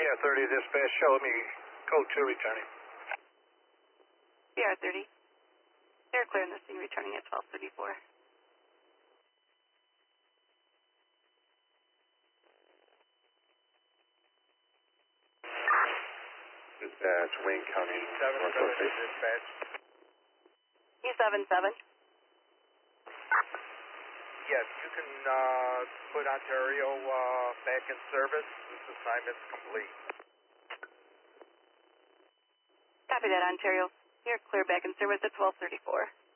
CR30 dispatch, show me code 2 returning. CR30. They're clear in the scene, returning at 12:34. Dispatch, Wayne County. 7-7 dispatch. E77. Yes, you can put Ontario back in service. This assignment's complete. Copy that, Ontario. You're clear back in service at 12:34.